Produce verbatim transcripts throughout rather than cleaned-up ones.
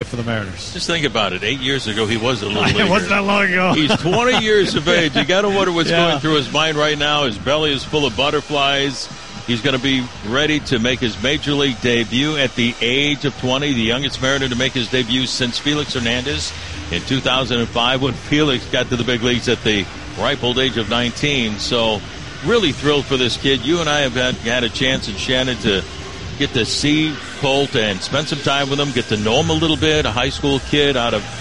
for the Mariners. Just think about it. Eight years ago, he was a little leaguer. It wasn't that long ago. He's twenty years of age. You got to wonder what's yeah. going through his mind right now. His belly is full of butterflies. He's going to be ready to make his major league debut at the age of twenty, the youngest Mariner to make his debut since Felix Hernandez in two thousand five, when Felix got to the big leagues at the ripe old age of nineteen. So really thrilled for this kid. You and I have had, had a chance in Shannon to get to see Colt and spend some time with him, get to know him a little bit, a high school kid out of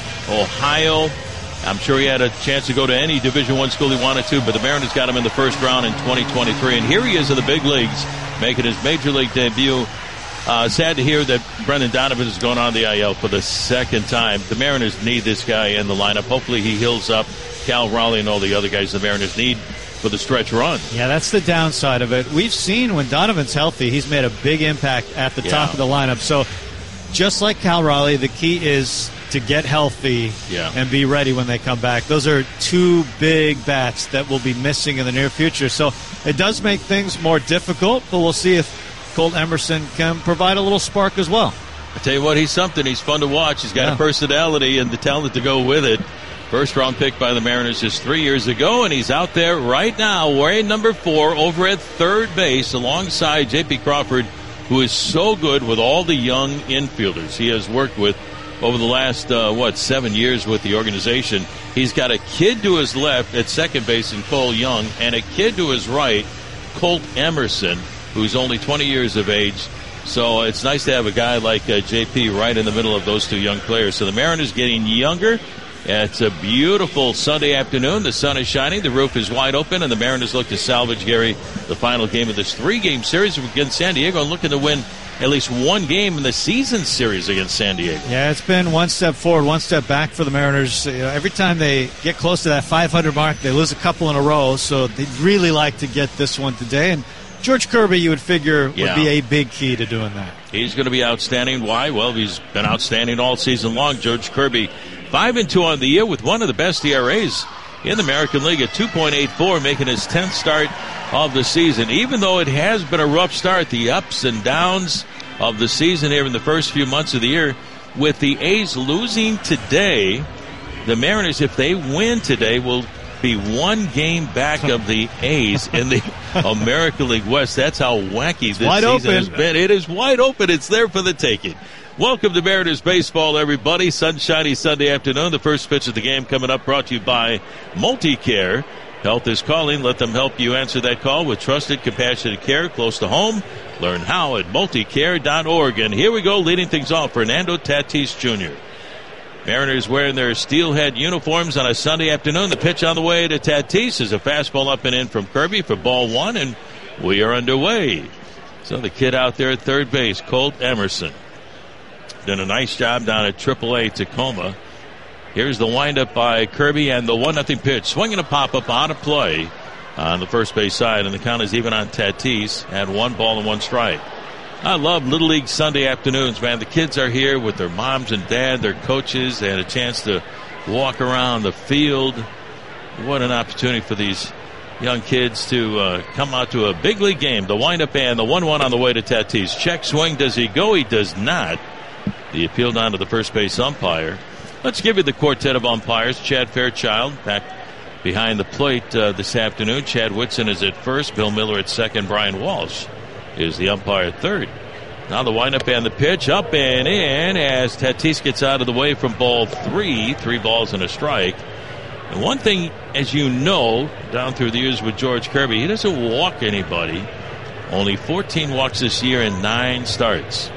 Ohio. I'm sure he had a chance to go to any Division One school he wanted to, but the Mariners got him in the first round in twenty twenty-three, and here he is in the big leagues, making his major league debut. Uh, sad to hear that Brendan Donovan is going on the I L for the second time. The Mariners need this guy in the lineup. Hopefully he heals up Cal Raleigh and all the other guys the Mariners need for the stretch run. Yeah, that's the downside of it. We've seen when Donovan's healthy, he's made a big impact at the yeah. top of the lineup. So just like Cal Raleigh, the key is to get healthy yeah. and be ready when they come back. Those are two big bats that will be missing in the near future. So it does make things more difficult, but we'll see if Colt Emerson can provide a little spark as well. I tell you what, he's something. He's fun to watch. He's got yeah. a personality and the talent to go with it. First round pick by the Mariners just three years ago, and he's out there right now wearing number four over at third base alongside J P Crawford, who is so good with all the young infielders he has worked with over the last, uh, what, seven years with the organization. He's got a kid to his left at second base in Cole Young, and a kid to his right, Colt Emerson, who's only twenty years of age. So it's nice to have a guy like uh, J P right in the middle of those two young players. So the Mariners getting younger. It's a beautiful Sunday afternoon. The sun is shining. The roof is wide open, and the Mariners look to salvage, Gary, the final game of this three-game series against San Diego, and looking to win at least one game in the season series against San Diego. Yeah, it's been one step forward, one step back for the Mariners. You know, every time they get close to that five hundred mark, they lose a couple in a row, so they'd really like to get this one today. And George Kirby, you would figure, yeah. would be a big key to doing that. He's going to be outstanding. Why? Well, he's been outstanding all season long. George Kirby, five and two on the year with one of the best E R As in the American League at two point eight four, making his tenth start of the season. Even though it has been a rough start, the ups and downs of the season here in the first few months of the year, with the A's losing today, the Mariners, if they win today, will be one game back of the A's in the American League West. That's how wacky this wide season open. has been. It is wide open. It's there for the taking. Welcome to Mariners Baseball, everybody. Sunshiny Sunday afternoon. The first pitch of the game coming up, brought to you by MultiCare. Health is calling. Let them help you answer that call with trusted, compassionate care close to home. Learn how at multicare dot org. And here we go, leading things off, Fernando Tatis Junior Mariners wearing their steelhead uniforms on a Sunday afternoon. The pitch on the way to Tatis is a fastball up and in from Kirby for ball one, and we are underway. So the kid out there at third base, Colt Emerson, done a nice job down at triple A Tacoma. Here's the windup by Kirby and the one nothing pitch. Swinging a pop-up out of play on the first base side, and the count is even on Tatis at one ball and one strike. I love Little League Sunday afternoons, man. The kids are here with their moms and dad, their coaches, and a chance to walk around the field. What an opportunity for these young kids to uh, come out to a big league game. The windup and the one one on the way to Tatis. Check swing. Does he go? He does not. The appeal down to the first base umpire. Let's give you the quartet of umpires. Chad Fairchild back behind the plate uh, this afternoon. Chad Whitson is at first. Bill Miller at second. Brian Walsh is the umpire at third. Now the windup and the pitch up and in as Tatis gets out of the way from ball three. Three balls and a strike. And one thing, as you know, down through the years with George Kirby, he doesn't walk anybody. Only fourteen walks this year in nine starts.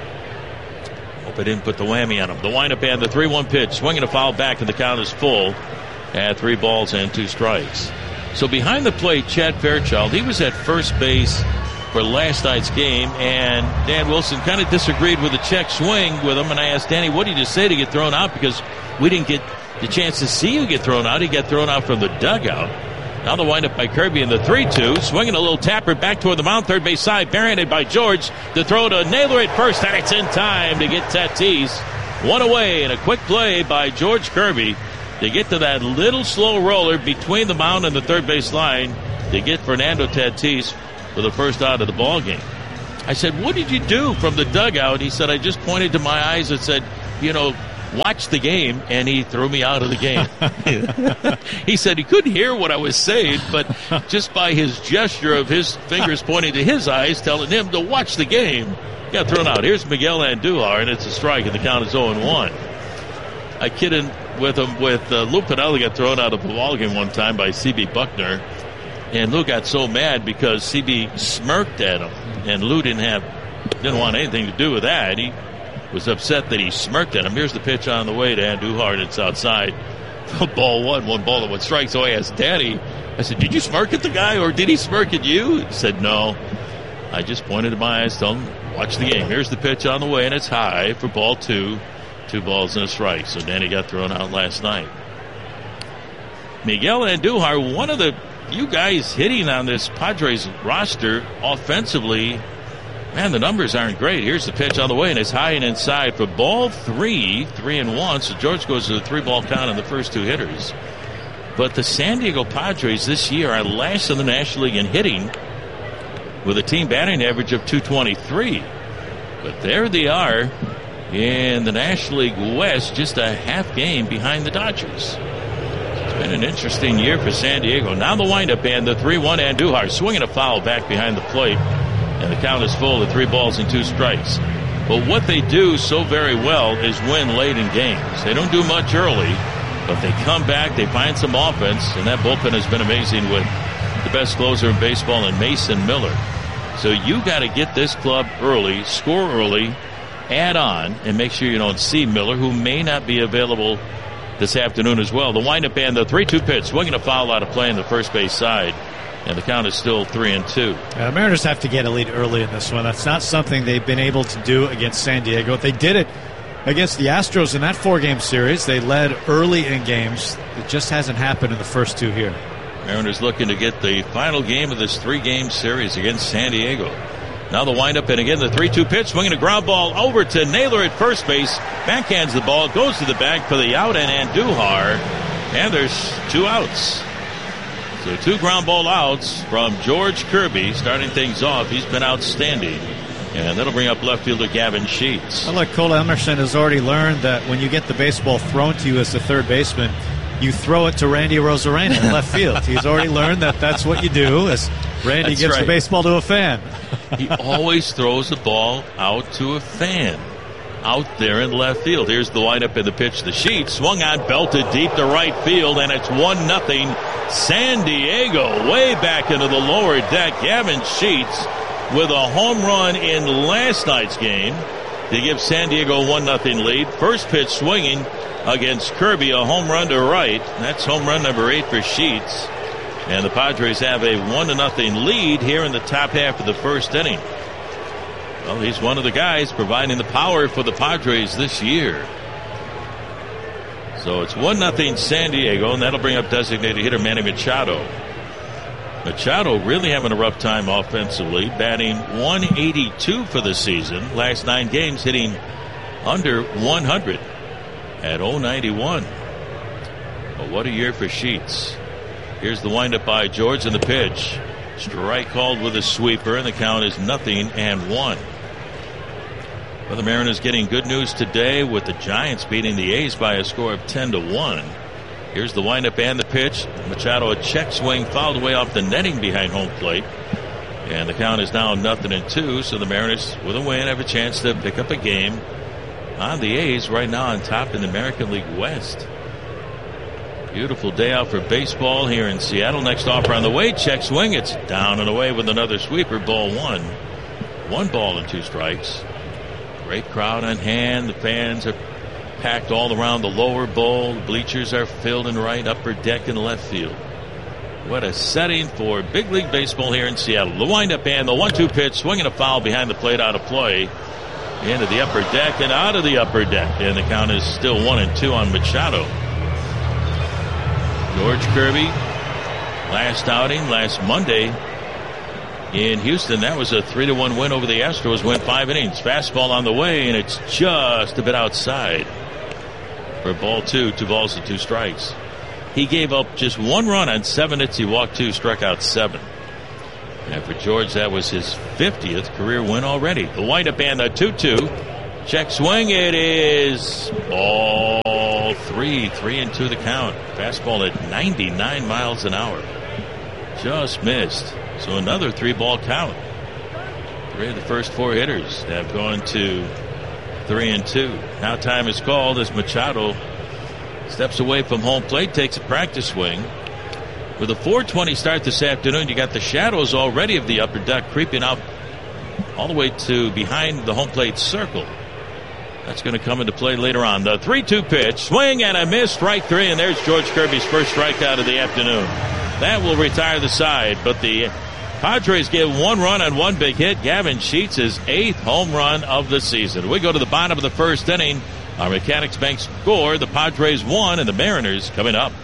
Hope I didn't put the whammy on him. The windup and the three one pitch. Swinging a foul back, and the count is full at three balls and two strikes. So behind the plate, Chad Fairchild, he was at first base for last night's game, and Dan Wilson kind of disagreed with the check swing with him, and I asked Danny, what did you say to get thrown out? Because we didn't get the chance to see you get thrown out. He got thrown out from the dugout. Now the windup by Kirby in the three two. Swinging a little tapper back toward the mound. Third base side. Barehanded by George. The throw to Naylor at first. And it's in time to get Tatis. One away. And a quick play by George Kirby to get to that little slow roller between the mound and the third base line to get Fernando Tatis for the first out of the ball game. I said, what did you do from the dugout? He said, I just pointed to my eyes and said, you know, watch the game, and he threw me out of the game. He said he couldn't hear what I was saying, but just by his gesture of his fingers pointing to his eyes, telling him to watch the game, got thrown out. Here's Miguel Andujar, and it's a strike, and the count is oh and one. I kidded with him with uh, Lou Piniella got thrown out of the ball game one time by C B Buckner, and Lou got so mad because C B smirked at him, and Lou didn't have didn't want anything to do with that. He was upset that he smirked at him. Here's the pitch on the way to Andujar, and it's outside. Ball one, one ball and one strike. So I asked Danny, I said, did you smirk at the guy, or did he smirk at you? He said, no. I just pointed to my eyes, told him, watch the game. Here's the pitch on the way, and it's high for ball two. Two balls and a strike. So Danny got thrown out last night. Miguel Andujar, one of the few guys hitting on this Padres roster offensively. Man, the numbers aren't great. Here's the pitch on the way, and it's high and inside for ball three, three and one. So George goes to the three-ball count on the first two hitters. But the San Diego Padres this year are last in the National League in hitting with a team batting average of two twenty-three. But there they are in the National League West, just a half game behind the Dodgers. It's been an interesting year for San Diego. Now the windup, and the three one Andujar swinging a foul back behind the plate. And the count is full of three balls and two strikes. But what they do so very well is win late in games. They don't do much early, but they come back, they find some offense, and that bullpen has been amazing with the best closer in baseball in Mason Miller. So you got to get this club early, score early, add on, and make sure you don't see Miller, who may not be available this afternoon as well. The windup and the three two pitch, swinging a foul out of play in the first base side. And the count is still three and two. Yeah, the Mariners have to get a lead early in this one. That's not something they've been able to do against San Diego. They did it against the Astros in that four-game series. They led early in games. It just hasn't happened in the first two here. Mariners looking to get the final game of this three-game series against San Diego. Now the windup, and again the three two pitch, swinging a ground ball over to Naylor at first base. Backhands the ball, goes to the bag for the out, and Andujar. And there's two outs. So two ground ball outs from George Kirby starting things off. He's been outstanding. And that'll bring up left fielder Gavin Sheets. Well, look, Cole Emerson has already learned that when you get the baseball thrown to you as the third baseman, you throw it to Randy Arozarena in left field. He's already learned that that's what you do as Randy that's gives right. the baseball to a fan. He always throws the ball out to a fan out there in left field. Here's the windup and the pitch. The Sheets swung on, belted deep to right field, and it's one nothing San Diego way back into the lower deck. Gavin Sheets with a home run in last night's game to give San Diego one nothing lead. First pitch swinging against Kirby, a home run to right. That's home run number eight for Sheets. And the Padres have a one to nothing lead here in the top half of the first inning. Well, he's one of the guys providing the power for the Padres this year. So it's one nothing San Diego, and that'll bring up designated hitter Manny Machado. Machado really having a rough time offensively, batting one eighty-two for the season. Last nine games hitting under one hundred at oh ninety-one. Well, what a year for Sheets. Here's the windup by George and the pitch. Strike called with a sweeper, and the count is nothing and one. Well, the Mariners getting good news today with the Giants beating the A's by a score of ten to one. Here's the windup and the pitch. Machado, a check swing, fouled away off the netting behind home plate. And the count is now nothing and two, so the Mariners, with a win, have a chance to pick up a game on the A's right now on top in the American League West. Beautiful day out for baseball here in Seattle. Next offer on the way. Check swing. It's down and away with another sweeper. Ball one. One ball and two strikes. Great crowd on hand. The fans are packed all around the lower bowl. The bleachers are filled in right, upper deck, and left field. What a setting for big league baseball here in Seattle. The windup and the one two pitch. Swinging a foul behind the plate, out of play. Into the upper deck and out of the upper deck. And the count is still one and two on Machado. George Kirby, last outing, last Monday in Houston. That was a three to one win over the Astros. Went five innings. Fastball on the way, and it's just a bit outside for ball two. Two balls and two strikes. He gave up just one run on seven hits. He walked two, struck out seven. And for George, that was his fiftieth career win already. The windup and the two two. Check swing. It is ball three. Three and two the count. Fastball at ninety-nine miles an hour. Just missed. So another three ball count. Three of the first four hitters have gone to three and two. Now time is called as Machado steps away from home plate, takes a practice swing. With a four twenty start this afternoon, you got the shadows already of the upper deck creeping out all the way to behind the home plate circle. That's going to come into play later on. The three two pitch, swing and a miss, strike three, and there's George Kirby's first strikeout of the afternoon. That will retire the side, but the Padres get one run on one big hit. Gavin Sheets' his eighth home run of the season. We go to the bottom of the first inning. Our Mechanics Bank score, the Padres won, and the Mariners coming up.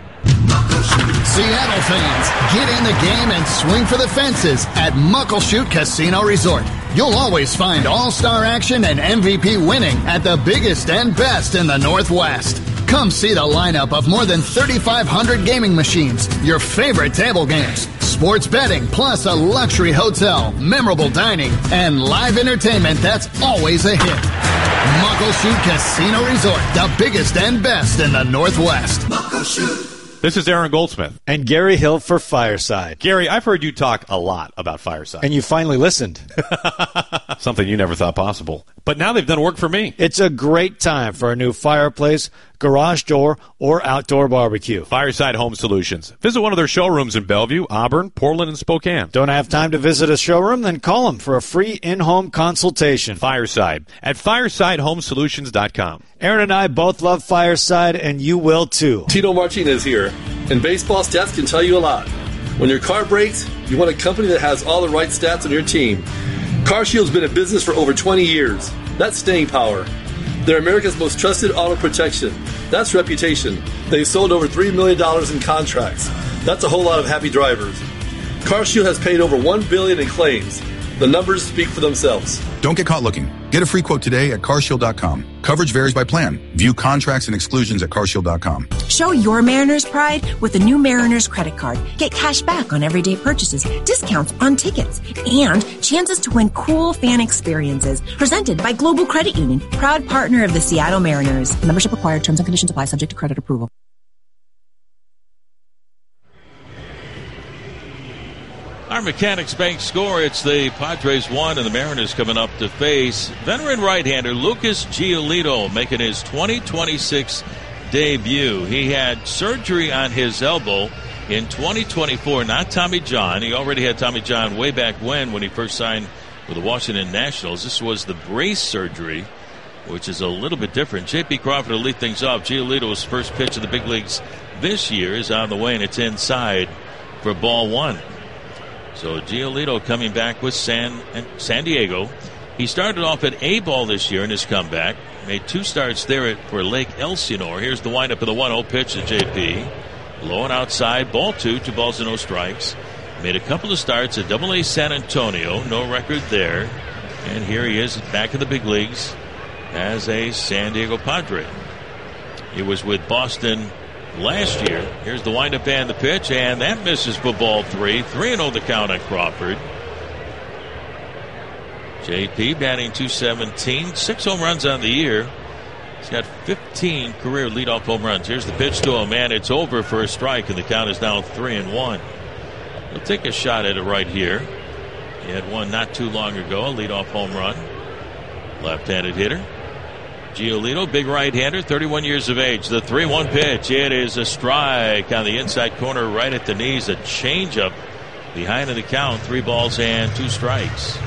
Seattle fans, get in the game and swing for the fences at Muckleshoot Casino Resort. You'll always find all-star action and M V P winning at the biggest and best in the Northwest. Come see the lineup of more than thirty-five hundred gaming machines, your favorite table games, sports betting, plus a luxury hotel, memorable dining, and live entertainment that's always a hit. Muckleshoot Casino Resort, the biggest and best in the Northwest. Muckleshoot. This is Aaron Goldsmith. And Gary Hill for Fireside. Gary, I've heard you talk a lot about Fireside. And you finally listened. Something you never thought possible. But now they've done work for me. It's a great time for a new fireplace, garage door, or outdoor barbecue. Fireside Home Solutions. Visit one of their showrooms in Bellevue, Auburn, Portland, and Spokane. Don't have time to visit a showroom? Then call them for a free in-home consultation. Fireside at fireside home solutions dot com. Aaron and I both love Fireside, and you will too. Tito Martinez here, and baseball stats can tell you a lot. When your car breaks, you want a company that has all the right stats on your team. CarShield's been in business for over twenty years. That's staying power. They're America's most trusted auto protection. That's reputation. They've sold over three million dollars in contracts. That's a whole lot of happy drivers. CarShield has paid over one billion dollars in claims. The numbers speak for themselves. Don't get caught looking. Get a free quote today at car shield dot com. Coverage varies by plan. View contracts and exclusions at car shield dot com. Show your Mariners pride with the new Mariners credit card. Get cash back on everyday purchases, discounts on tickets, and chances to win cool fan experiences. Presented by Global Credit Union, proud partner of the Seattle Mariners. Membership required. Terms and conditions apply. Subject to credit approval. Our Mechanics Bank score, it's the Padres one and the Mariners coming up to face veteran right-hander Lucas Giolito making his twenty twenty-six debut. He had surgery on his elbow in twenty twenty-four, not Tommy John. He already had Tommy John way back when, when he first signed with the Washington Nationals. This was the brace surgery, which is a little bit different. J P Crawford will lead things off. Giolito's first pitch of the big leagues this year is on the way, and it's inside for ball one. So Giolito coming back with San San Diego. He started off at A ball this year in his comeback. Made two starts there at, for Lake Elsinore. Here's the windup of the one oh pitch to J P. Low and outside, ball two, two balls and no strikes. Made a couple of starts at Double A San Antonio. No record there. And here he is back in the big leagues as a San Diego Padre. He was with Boston last year. Here's the windup and the pitch, and that misses for ball three. three and oh the count on Crawford. J P batting two seventeen, six home runs on the year. He's got fifteen career leadoff home runs. Here's the pitch to him, and it's over for a strike, and the count is now three and one. He'll take a shot at it right here. He had one not too long ago, a leadoff home run. Left-handed hitter. Giolito, big right-hander, thirty-one years of age. The three one pitch. It is a strike on the inside corner right at the knees. A changeup behind in the count. Three balls and two strikes.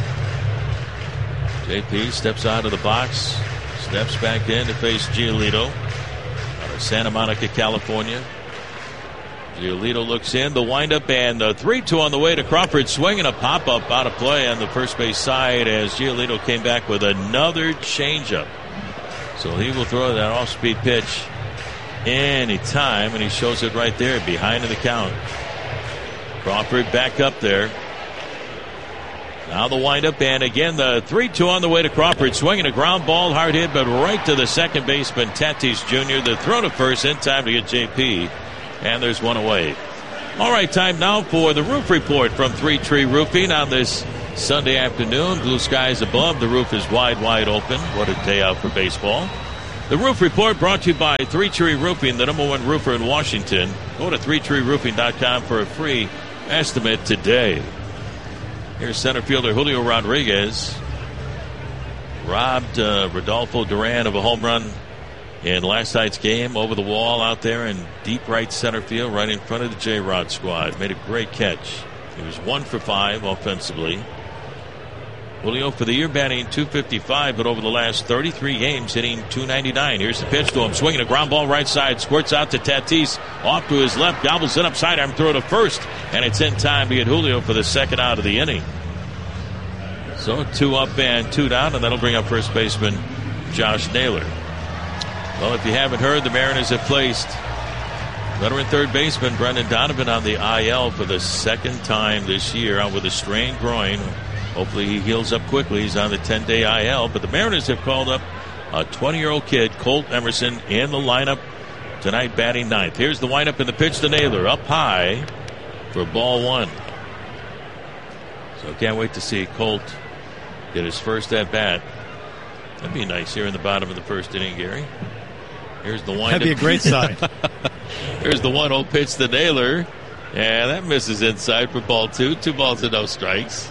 J P steps out of the box. Steps back in to face Giolito out of Santa Monica, California. Giolito looks in. The windup and the three two on the way to Crawford. Swinging a pop-up out of play on the first base side as Giolito came back with another changeup. So he will throw that off-speed pitch anytime, and he shows it right there behind in the count. Crawford back up there. Now the windup, and again the three two on the way to Crawford. Swinging a ground ball, hard hit, but right to the second baseman, Tatis Junior The throw to first in time to get J P, and there's one away. All right, time now for the roof report from Three Tree Roofing on this Sunday afternoon. Blue skies above. The roof is wide, wide open. What a day out for baseball. The Roof Report brought to you by Three Tree Roofing, the number one roofer in Washington. Go to three tree roofing dot com for a free estimate today. Here's center fielder Julio Rodriguez. Robbed uh, Rodolfo Duran of a home run in last night's game over the wall out there in deep right center field, right in front of the J-Rod squad. Made a great catch. He was one for five offensively. Julio for the year batting two fifty-five, but over the last thirty-three games hitting two ninety-nine. Here's the pitch to him, swinging a ground ball right side, squirts out to Tatis, off to his left, gobbles it up, sidearm throw to first, and it's in time to get Julio for the second out of the inning. So two up and two down, and that'll bring up first baseman Josh Naylor. Well, if you haven't heard, the Mariners have placed veteran third baseman Brendan Donovan on the I L for the second time this year, out with a strained groin. Hopefully he heals up quickly. He's on the ten-day I L. But the Mariners have called up a twenty-year-old kid, Colt Emerson, in the lineup tonight, batting ninth. Here's the windup and the pitch to Naylor, up high for ball one. So can't wait to see Colt get his first at bat. That'd be nice here in the bottom of the first inning, Gary. Here's the windup. That'd be a great sign. Here's the one-oh pitch to Naylor. And that misses inside for ball two. Two balls and no strikes.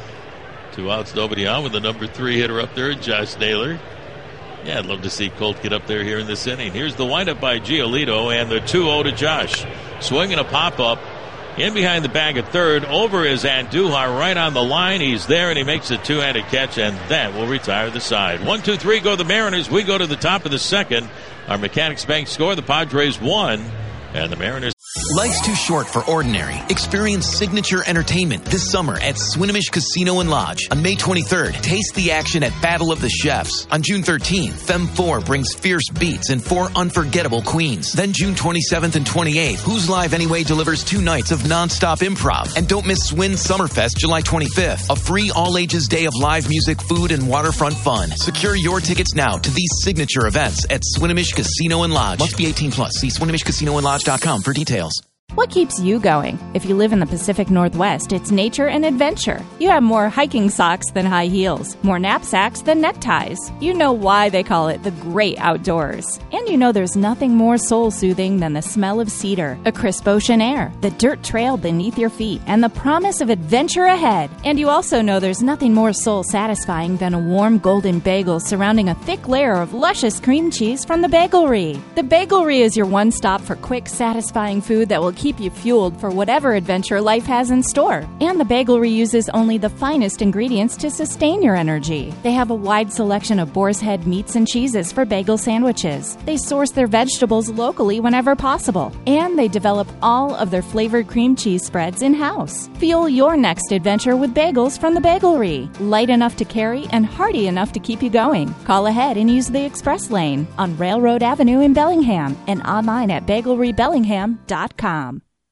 Two outs, nobody on with the number three hitter up there, Josh Naylor. Yeah, I'd love to see Colt get up there here in this inning. Here's the windup by Giolito and the two oh to Josh. Swinging a pop-up in behind the bag at third. Over is Andujar right on the line. He's there and he makes a two-handed catch, and that will retire the side. One, two, three go the Mariners. We go to the top of the second. Our Mechanics Bank score, the Padres won, and the Mariners. Life's too short for ordinary. Experience signature entertainment this summer at Swinomish Casino and Lodge. On May twenty-third, taste the action at Battle of the Chefs. On June thirteenth, Femme four brings fierce beats and four unforgettable queens. Then June twenty-seventh and twenty-eighth, Who's Live Anyway delivers two nights of nonstop improv. And don't miss Swin Summerfest July twenty-fifth, a free all-ages day of live music, food, and waterfront fun. Secure your tickets now to these signature events at Swinomish Casino and Lodge. Must be eighteen plus. See Swinomish Casino and Lodge dot com for details. What keeps you going? If you live in the Pacific Northwest, it's nature and adventure. You have more hiking socks than high heels, more knapsacks than neckties. You know why they call it the great outdoors. And you know there's nothing more soul-soothing than the smell of cedar, a crisp ocean air, the dirt trail beneath your feet, and the promise of adventure ahead. And you also know there's nothing more soul-satisfying than a warm golden bagel surrounding a thick layer of luscious cream cheese from the Bagelry. The Bagelry is your one stop for quick, satisfying food that will keep you fueled for whatever adventure life has in store. And the Bagelry uses only the finest ingredients to sustain your energy. They have a wide selection of boar's head meats and cheeses for bagel sandwiches. They source their vegetables locally whenever possible. And they develop all of their flavored cream cheese spreads in-house. Fuel your next adventure with bagels from the Bagelry. Light enough to carry and hearty enough to keep you going. Call ahead and use the express lane on Railroad Avenue in Bellingham and online at bagelry bellingham dot com.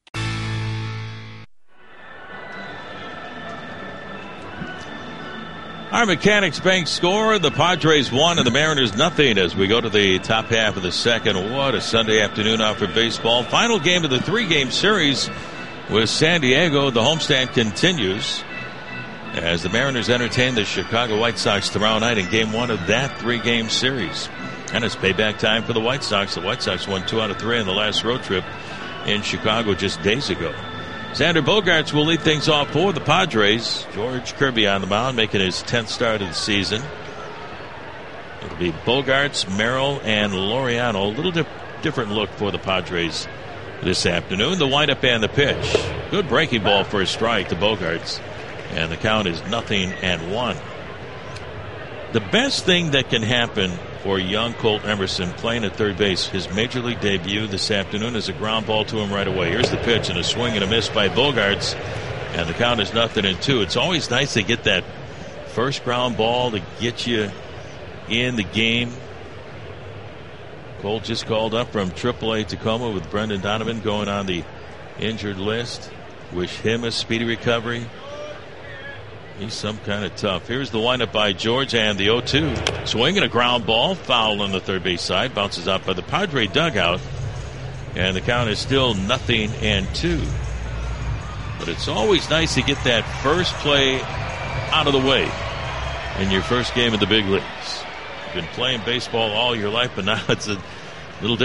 Our Mechanics Bank score, the Padres won and the Mariners nothing as we go to the top half of the second. What a Sunday afternoon out for baseball. Final game of the three-game series with San Diego. The homestand continues as the Mariners entertain the Chicago White Sox tomorrow night in game one of that three-game series. And it's payback time for the White Sox. The White Sox won two out of three in the last road trip in Chicago just days ago. Xander Bogaerts will lead things off for the Padres. George Kirby on the mound, making his tenth start of the season. It'll be Bogaerts, Merrill, and Laureano. A little dip, different look for the Padres this afternoon. The windup and the pitch. Good breaking ball for a strike to Bogaerts. And the count is nothing and one. The best thing that can happen for young Colt Emerson playing at third base, his major league debut this afternoon, is a ground ball to him right away. Here's the pitch and a swing and a miss by Bogaerts, and the count is nothing and two. It's always nice to get that first ground ball to get you in the game. Colt just called up from triple A Tacoma with Brendan Donovan going on the injured list. Wish him a speedy recovery. He's some kind of tough. Here's the windup by George and the oh two. Swing and a ground ball. Foul on the third base side. Bounces out by the Padre dugout. And the count is still nothing and two. But it's always nice to get that first play out of the way in your first game in the big leagues. You've been playing baseball all your life, but now it's a little different.